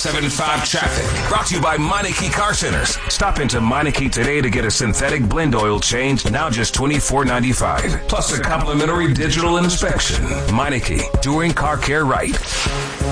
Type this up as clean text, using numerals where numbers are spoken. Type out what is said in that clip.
I-75 traffic. Brought to you by Meineke Car Centers. Stop into Meineke today to get a synthetic blend oil change, now just $24.95. Plus a complimentary digital inspection. Meineke, doing car care right.